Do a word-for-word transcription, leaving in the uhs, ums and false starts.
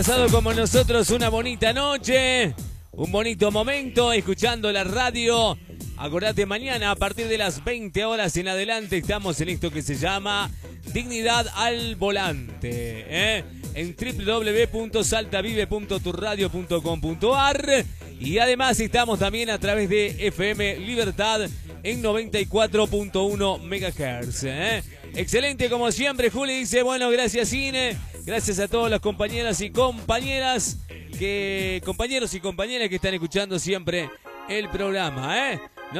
Pasado como nosotros una bonita noche, un bonito momento, escuchando la radio. Acordate, mañana a partir de las veinte horas en adelante estamos en esto que se llama Dignidad al Volante, ¿eh? En doble u doble u doble u punto saltavive punto tu radio punto com punto ar, y además estamos también a través de F M Libertad en noventa y cuatro punto uno megahertz, ¿eh? Excelente como siempre. Juli dice, bueno, gracias Ine, gracias a todas las compañeras y compañeras que, compañeros y compañeras que están escuchando siempre el programa, ¿eh?